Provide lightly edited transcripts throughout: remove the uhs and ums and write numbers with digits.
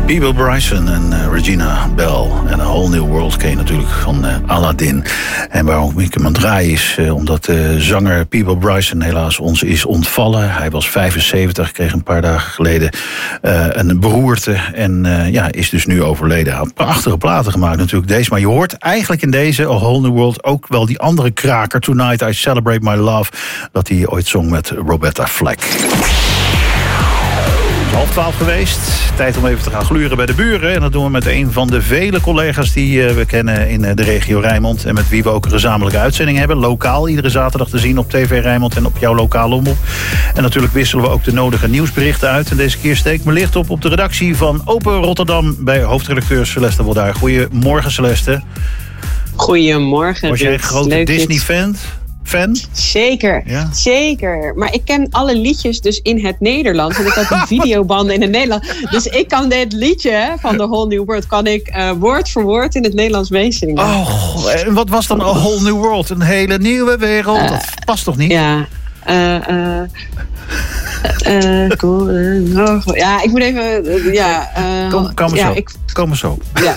Peebo Bryson en Regina Bell. En A Whole New World ken je natuurlijk van Aladdin. En waarom ik hem aan het draaien is omdat zanger Peebo Bryson helaas ons is ontvallen. Hij was 75, kreeg een paar dagen geleden een beroerte. En is dus nu overleden. Hij had prachtige platen gemaakt natuurlijk deze. Maar je hoort eigenlijk in deze A Whole New World ook wel die andere kraker. Tonight I Celebrate My Love. Dat hij ooit zong met Roberta Flack. 11:30 geweest. Tijd om even te gaan gluren bij de buren. En dat doen we met een van de vele collega's die we kennen in de regio Rijnmond. En met wie we ook een gezamenlijke uitzending hebben. Lokaal, iedere zaterdag te zien op TV Rijnmond en op jouw lokale omroep. En natuurlijk wisselen we ook de nodige nieuwsberichten uit. En deze keer steek ik mijn licht op de redactie van Open Rotterdam bij hoofdredacteur Celeste Woldaar. Goedemorgen, Celeste. Goedemorgen. Was jij een grote Disney-fan? Zeker, ja? Zeker. Maar ik ken alle liedjes dus in het Nederlands. En ik had een videobanden in het Nederlands. Dus ik kan dit liedje van The Whole New World kan ik woord voor woord in het Nederlands meezingen. Oh, en wat was dan A Whole New World? Een hele nieuwe wereld? Dat past toch niet? Ja. Ja, ik moet even... Kom maar zo. Ja.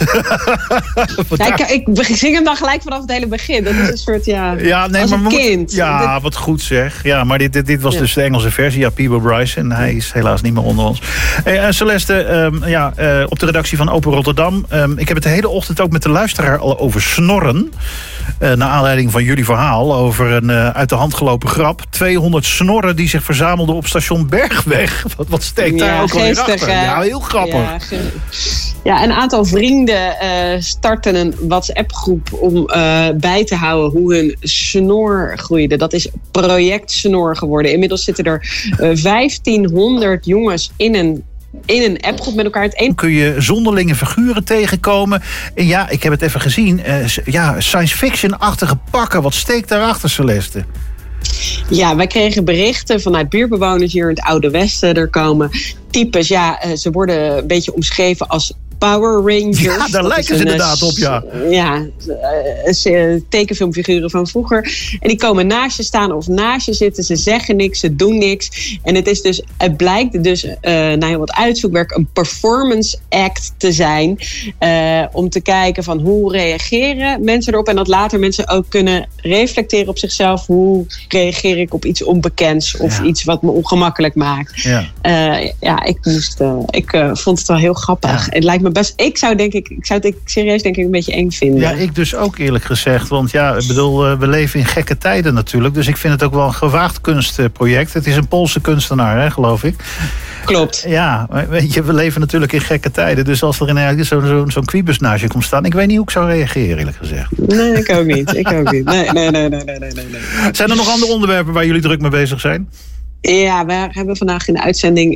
Ik zing hem dan gelijk vanaf het hele begin. Dat is een soort, als een kind. Wat goed zeg. Ja, maar dit was dus de Engelse versie. Ja, Peebo Bryson. En hij is helaas niet meer onder ons. Celeste, op de redactie van Open Rotterdam. Ik heb het de hele ochtend ook met de luisteraar al over snorren. Naar aanleiding van jullie verhaal over een uit de hand gelopen grap. 200 snorren die zich verzamelden op station Bergweg. Wat steekt daar ook alweer achter? Ja, heel grappig. Ja, een aantal vrienden starten een WhatsApp-groep om bij te houden hoe hun snor groeide. Dat is Project Snor geworden. Inmiddels zitten er 1500 jongens in een appgroep met elkaar. Kun je zonderlinge figuren tegenkomen. En ja, ik heb het even gezien. Science fiction-achtige pakken. Wat steekt daarachter, Celeste? Ja, wij kregen berichten vanuit buurtbewoners hier in het Oude Westen. Er komen types, ze worden een beetje omschreven als Power Rangers. Ja, daar lijken ze inderdaad op, ja. Ja, tekenfilmfiguren van vroeger. En die komen naast je staan of naast je zitten. Ze zeggen niks, ze doen niks. En het blijkt dus na heel wat uitzoekwerk een performance act te zijn. Om te kijken van hoe reageren mensen erop. En dat later mensen ook kunnen reflecteren op zichzelf. Hoe reageer ik op iets onbekends of iets wat me ongemakkelijk maakt. Ja. Ik vond het wel heel grappig. Ja. Het lijkt me best. Ik zou het serieus een beetje eng vinden. Ja, ik dus ook eerlijk gezegd. Want we leven in gekke tijden natuurlijk. Dus ik vind het ook wel een gewaagd kunstproject. Het is een Poolse kunstenaar, hè, geloof ik. Klopt. Ja, weet je, we leven natuurlijk in gekke tijden. Dus als er ineens zo'n kwiebus naast je komt staan, ik weet niet hoe ik zou reageren, eerlijk gezegd. Nee, ik ook niet. Nee. Zijn er nog andere onderwerpen waar jullie druk mee bezig zijn? Ja, we hebben vandaag in de uitzending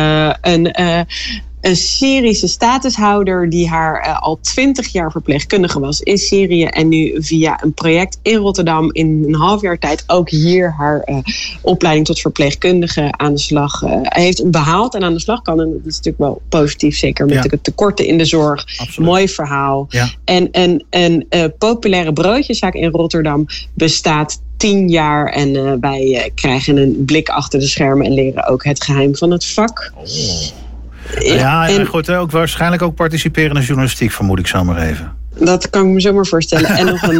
een Syrische statushouder die al 20 jaar verpleegkundige was in Syrië en nu via een project in Rotterdam in een half jaar tijd ook hier haar opleiding tot verpleegkundige aan de slag heeft behaald en aan de slag kan. En dat is natuurlijk wel positief, zeker met de tekorten in de zorg. Absoluut. Mooi verhaal. Ja. En een populaire broodjeszaak in Rotterdam bestaat 10 jaar en wij krijgen een blik achter de schermen en leren ook het geheim van het vak. Oh. Ja, goed, ook waarschijnlijk ook participeren in journalistiek, vermoed ik zo maar even. Dat kan ik me zomaar voorstellen. En nog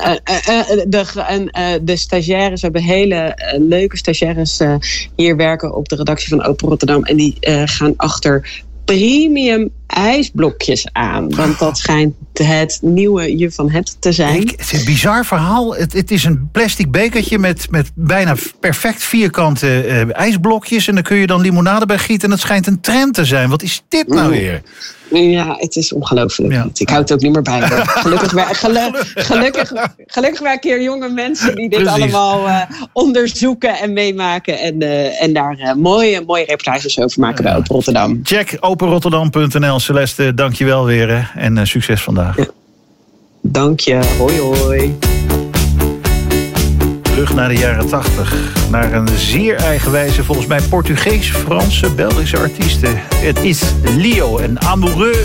de stagiaires, we hebben hele leuke stagiaires hier werken op de redactie van Open Rotterdam. En die gaan achter premium ijsblokjes aan. Want dat schijnt het nieuwe je van het te zijn. Het is een bizar verhaal. Het is een plastic bekertje met bijna perfect vierkante ijsblokjes. En daar kun je dan limonade bij gieten. En het schijnt een trend te zijn. Wat is dit nou weer? Ja, het is ongelooflijk. Ja. Ik houd het ook niet meer bij. Gelukkig werken hier jonge mensen die dit allemaal onderzoeken en meemaken. En daar mooie reportages over maken bij Open Rotterdam. Check openrotterdam.nl. Celeste, dank je wel weer. En succes vandaag. Ja. Dank je. Hoi hoi. Terug naar de jaren 80. Naar een zeer eigenwijze, volgens mij Portugees, Franse, Belgische artiesten. Het is Leo en Amoureux